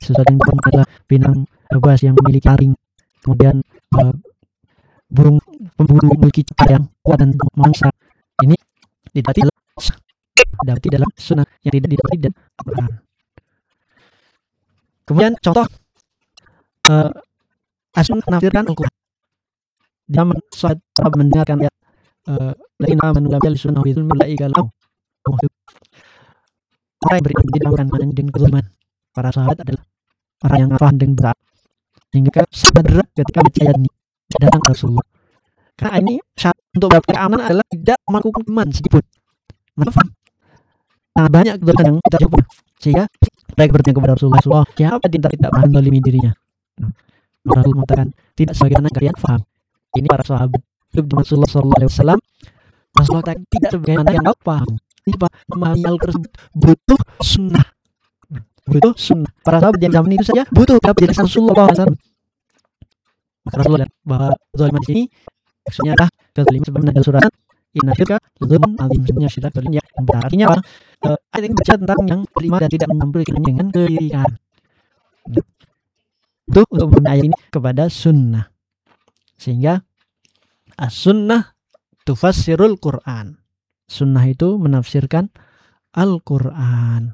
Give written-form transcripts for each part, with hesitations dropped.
sesuatu yang terbang adalah binang buas yang memiliki taring, kemudian burung pemburu memiliki cakar yang kuat dan memangsa. Ini didapati dalam sunnah yang tidak didapati dalam Al-Quran. Kemudian contoh as-sunnah menafsirkan Al-Quran. Dia mendengarkan ayat lain amanu lam yalsunahu bidzulmin ulaika lahum orang yang beriman tidak melakukan dengan kezaliman. Para sahabat adalah orang yang paham dengan berat, sehingga sangat berat ketika baca ayat ini datang ke Rasulullah. Karena ini syarat untuk mendapatkan aman adalah tidak melakukan iman sedikit. Nah, banyak kebenaran yang kita jumpa, sehingga mereka bertanya kepada Rasulullah, siapa di antara tidak paham zalimi dirinya? Rasul mengatakan, tidak sebagaimana kalian paham. Ini para sahabat hidup di Rasulullah SAW. Rasulullah tidak sebagaimana yang kau paham. Apa memahami Al-Quran butuh sunnah. Butuh sunnah. Para sahabat yang zaman itu saja butuh penjelasan Rasulullah SAW. Maka Rasulullah bahwa zaliman di sini maksudnya adalah kezaliman sebagaimana dalam surat Inna syirka zulmun azim, maksudnya syirak kezaliman yang besar. Artinya apa? Ayat ini berbicara tentang yang beriman dan tidak mencampurikan dengan kesyirikan. Itu untuk menggunakan ayat ini kepada sunnah. Sehingga as-sunnah tufassirul Quran. Sunnah itu menafsirkan Al-Quran.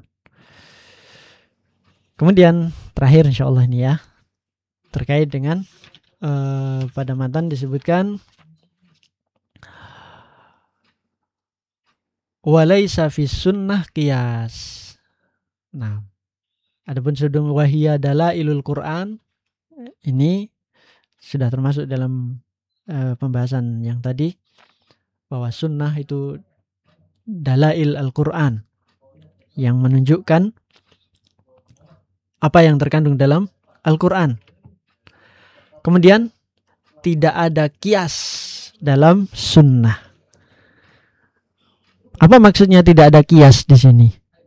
Kemudian terakhir insyaallah ini ya, terkait dengan pada matan disebutkan walaisa fis sunnah qiyas. Nah, adapun sudung wahiyya dalailul Quran ini sudah termasuk dalam pembahasan yang tadi, bahwa sunnah itu dalail Al-Quran yang menunjukkan apa yang terkandung dalam Al-Quran. Kemudian tidak ada kias dalam sunnah. Apa maksudnya tidak ada kias di sini?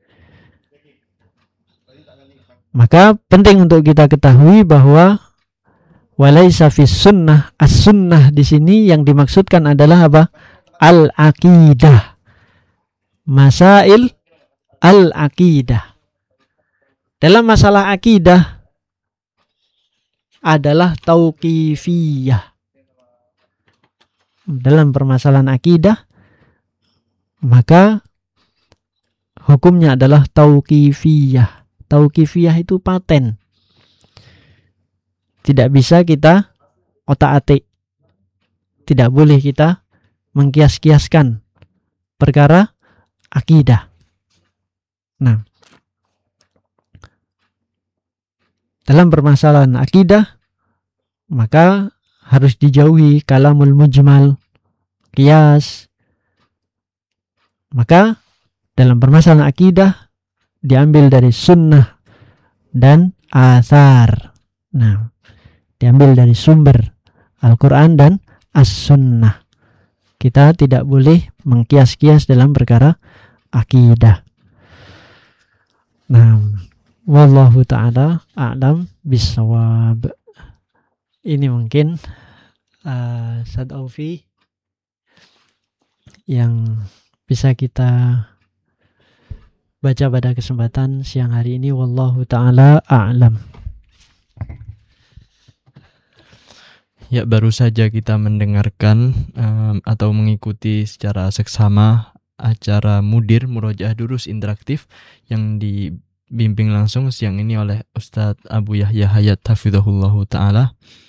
Maka penting untuk kita ketahui bahwa walaisa fis sunnah, as-sunnah di sini yang dimaksudkan adalah apa? Al-aqidah. Masail al-aqidah. Dalam masalah akidah adalah tauqifiyah. Dalam permasalahan akidah maka hukumnya adalah tauqifiyah. Tauqifiyah itu paten. Tidak bisa kita otak-atik. Tidak boleh kita mengkias-kiaskan perkara akidah. Nah, dalam permasalahan akidah maka harus dijauhi kalamul mujmal, qiyas. Maka dalam permasalahan akidah diambil dari sunnah dan athar. Nah, diambil dari sumber Al-Quran dan as-sunnah. Kita tidak boleh mengkias-kias dalam perkara akidah. Nah, wallahu ta'ala a'lam bissawab. Ini mungkin Ustaz Aufi yang bisa kita baca pada kesempatan siang hari ini. Wallahu ta'ala a'lam. Ya, baru saja kita mendengarkan atau mengikuti secara seksama acara Mudir Murojaah Durus Interaktif yang dibimbing langsung siang ini oleh Ustadz Abu Yahya Hayat Hafizahullahu Ta'ala.